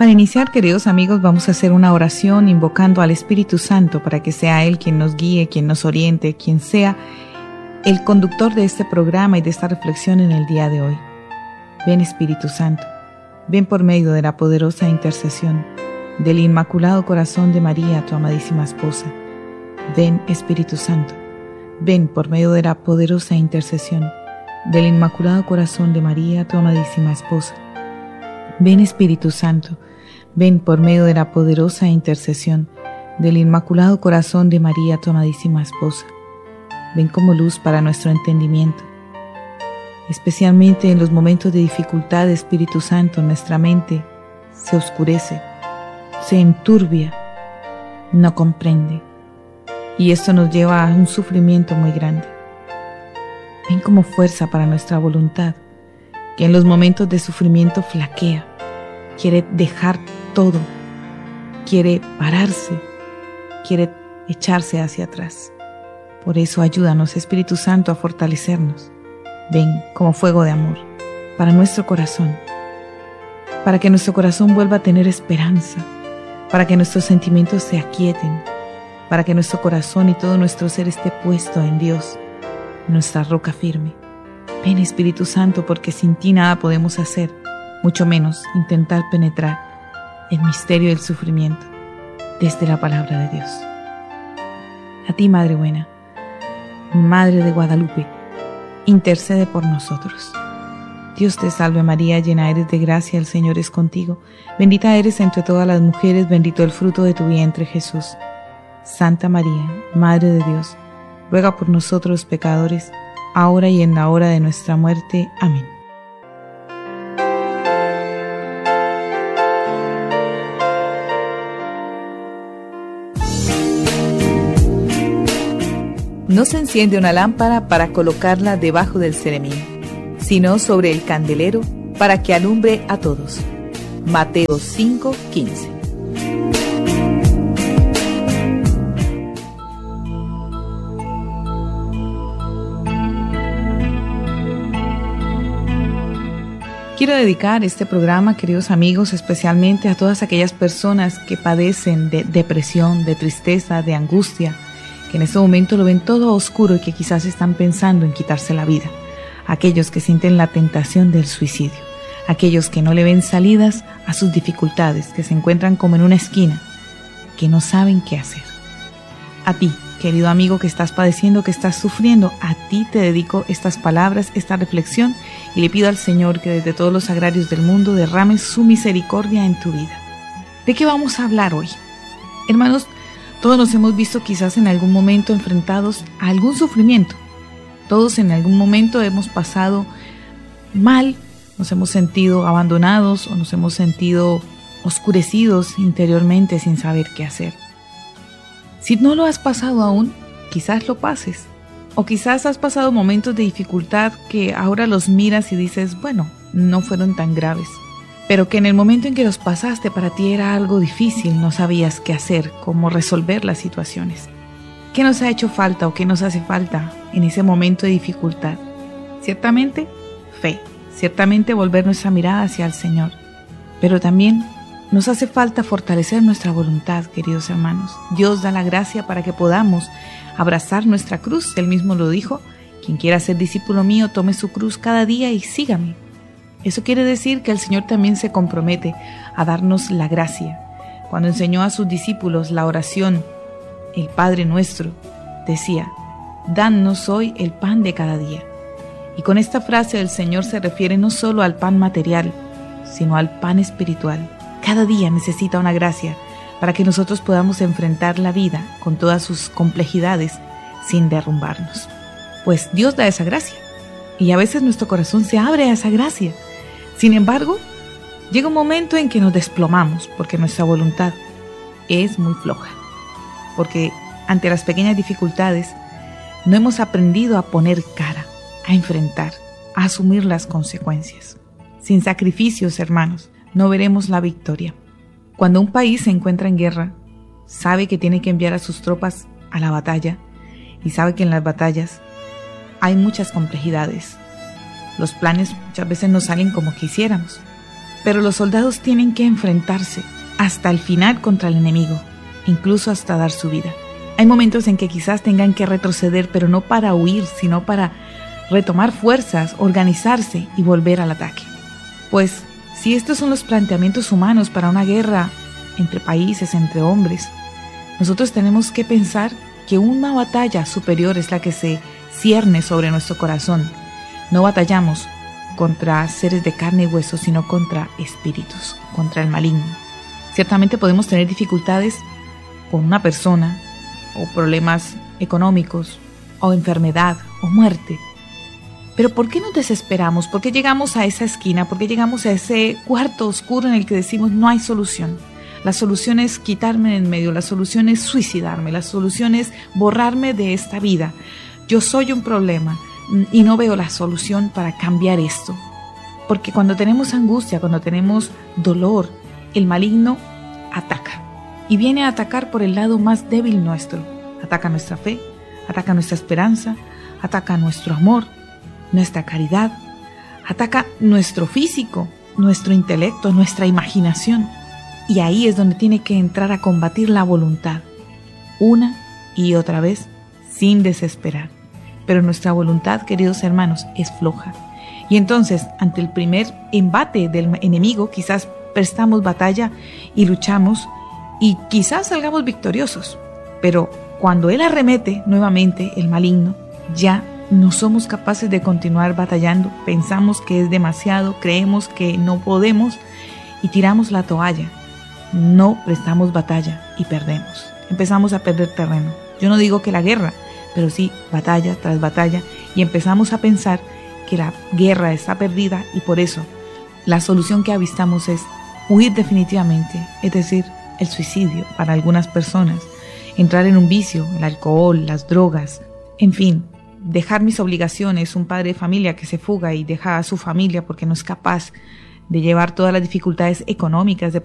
Para iniciar, queridos amigos, vamos a hacer una oración invocando al Espíritu Santo para que sea Él quien nos guíe, quien nos oriente, quien sea el conductor de este programa y de esta reflexión en el día de hoy. Ven, Espíritu Santo, ven por medio de la poderosa intercesión del Inmaculado Corazón de María, tu amadísima esposa. Ven, Espíritu Santo, ven por medio de la poderosa intercesión del Inmaculado Corazón de María, tu amadísima esposa. Ven, Espíritu Santo, ven por medio de la poderosa intercesión del Inmaculado Corazón de María, tu amadísima esposa. Ven como luz para nuestro entendimiento. Especialmente en los momentos de dificultad, Espíritu Santo, nuestra mente se oscurece, se enturbia, no comprende. Y esto nos lleva a un sufrimiento muy grande. Ven como fuerza para nuestra voluntad, que en los momentos de sufrimiento flaquea, quiere dejar todo, quiere pararse, quiere echarse hacia atrás. Por eso ayúdanos, Espíritu Santo, a fortalecernos. Ven como fuego de amor para nuestro corazón, para que nuestro corazón vuelva a tener esperanza, para que nuestros sentimientos se aquieten, para que nuestro corazón y todo nuestro ser esté puesto en Dios, nuestra roca firme. Ven, Espíritu Santo, porque sin ti nada podemos hacer, mucho menos intentar penetrar el misterio del sufrimiento desde la palabra de Dios. A ti, Madre buena, Madre de Guadalupe, intercede por nosotros. Dios te salve María, llena eres de gracia, el Señor es contigo. Bendita eres entre todas las mujeres, bendito el fruto de tu vientre, Jesús. Santa María, Madre de Dios, ruega por nosotros pecadores, ahora y en la hora de nuestra muerte. Amén. No se enciende una lámpara para colocarla debajo del ceremil, sino sobre el candelero para que alumbre a todos. Mateo 5:15. Quiero dedicar este programa, queridos amigos, especialmente a todas aquellas personas que padecen de depresión, de tristeza, de angustia, que en este momento lo ven todo oscuro y que quizás están pensando en quitarse la vida. Aquellos que sienten la tentación del suicidio, aquellos que no le ven salidas a sus dificultades, que se encuentran como en una esquina, que no saben qué hacer. A ti, querido amigo que estás padeciendo, que estás sufriendo, a ti te dedico estas palabras, esta reflexión, y le pido al Señor que desde todos los sagrarios del mundo derrame su misericordia en tu vida. ¿De qué vamos a hablar hoy? Hermanos, todos nos hemos visto quizás en algún momento enfrentados a algún sufrimiento. Todos en algún momento hemos pasado mal, nos hemos sentido abandonados o nos hemos sentido oscurecidos interiormente sin saber qué hacer. Si no lo has pasado aún, quizás lo pases. O quizás has pasado momentos de dificultad que ahora los miras y dices, bueno, no fueron tan graves. Pero que en el momento en que los pasaste para ti era algo difícil, no sabías qué hacer, cómo resolver las situaciones. ¿Qué nos ha hecho falta o qué nos hace falta en ese momento de dificultad? Ciertamente, fe. Ciertamente volver nuestra mirada hacia el Señor. Pero también nos hace falta fortalecer nuestra voluntad, queridos hermanos. Dios da la gracia para que podamos abrazar nuestra cruz. Él mismo lo dijo, quien quiera ser discípulo mío, tome su cruz cada día y sígame. Eso quiere decir que el Señor también se compromete a darnos la gracia. Cuando enseñó a sus discípulos la oración, el Padre Nuestro, decía, danos hoy el pan de cada día. Y con esta frase el Señor se refiere no solo al pan material, sino al pan espiritual. Cada día necesita una gracia para que nosotros podamos enfrentar la vida con todas sus complejidades sin derrumbarnos. Pues Dios da esa gracia y a veces nuestro corazón se abre a esa gracia. Sin embargo, llega un momento en que nos desplomamos porque nuestra voluntad es muy floja. Porque ante las pequeñas dificultades no hemos aprendido a poner cara, a enfrentar, a asumir las consecuencias. Sin sacrificios, hermanos, no veremos la victoria. Cuando un país se encuentra en guerra, sabe que tiene que enviar a sus tropas a la batalla y sabe que en las batallas hay muchas complejidades. Los planes muchas veces no salen como quisiéramos. Pero los soldados tienen que enfrentarse hasta el final contra el enemigo, incluso hasta dar su vida. Hay momentos en que quizás tengan que retroceder, pero no para huir, sino para retomar fuerzas, organizarse y volver al ataque. Pues, si estos son los planteamientos humanos para una guerra entre países, entre hombres, nosotros tenemos que pensar que una batalla superior es la que se cierne sobre nuestro corazón. No batallamos contra seres de carne y hueso, sino contra espíritus, contra el maligno. Ciertamente podemos tener dificultades con una persona, o problemas económicos, o enfermedad, o muerte. Pero ¿por qué nos desesperamos? ¿Por qué llegamos a esa esquina? ¿Por qué llegamos a ese cuarto oscuro en el que decimos no hay solución? La solución es quitarme en medio, la solución es suicidarme, la solución es borrarme de esta vida. Yo soy un problema y no veo la solución para cambiar esto. Porque cuando tenemos angustia, cuando tenemos dolor, el maligno ataca. Y viene a atacar por el lado más débil nuestro. Ataca nuestra fe, ataca nuestra esperanza, ataca nuestro amor, nuestra caridad, ataca nuestro físico, nuestro intelecto, nuestra imaginación. Y ahí es donde tiene que entrar a combatir la voluntad, una y otra vez, sin desesperar. Pero nuestra voluntad, queridos hermanos, es floja. Y entonces, ante el primer embate del enemigo, quizás prestamos batalla y luchamos, y quizás salgamos victoriosos. Pero cuando él arremete nuevamente, el maligno, ya no somos capaces de continuar batallando. Pensamos que es demasiado, creemos que no podemos y tiramos la toalla. No prestamos batalla y perdemos. Empezamos a perder terreno. Yo no digo que la guerra, pero sí batalla tras batalla, y empezamos a pensar que la guerra está perdida, y por eso la solución que avistamos es huir definitivamente, es decir, el suicidio para algunas personas, entrar en un vicio, el alcohol, las drogas, en fin, dejar mis obligaciones, un padre de familia que se fuga y deja a su familia porque no es capaz de llevar todas las dificultades económicas, de